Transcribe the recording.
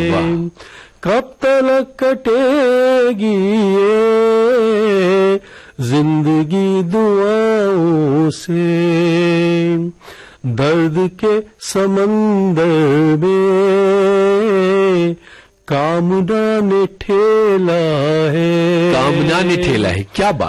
कब तक कटेगी ये जिंदगी दुआओं से, दर्द के समंदर में कामना ने ठेला है, कामना ने ठेला है। क्या बात।